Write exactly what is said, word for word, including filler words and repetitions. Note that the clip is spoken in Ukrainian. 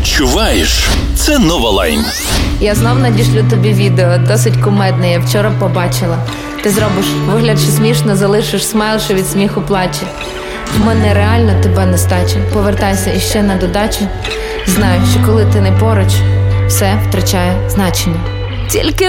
відчуваєш – це Новолайн. Я знов надішлю тобі відео, досить кумедне, я вчора побачила. Ти зробиш вигляд, що смішно, залишиш смайл, що від сміху плаче. В мене реально тебе нестача. Повертайся іще на додачу. Знаю, що коли ти не поруч, все втрачає значення. Тільки